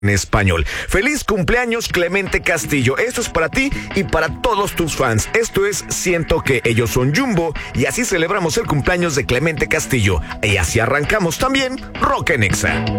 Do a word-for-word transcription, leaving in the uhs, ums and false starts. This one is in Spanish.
en español. Feliz cumpleaños, Clemente Castillo. Esto es para ti y para todos tus fans. Esto es Siento que ellos son Jumbo y así celebramos el cumpleaños de Clemente Castillo. Y así arrancamos también Rock en Exa.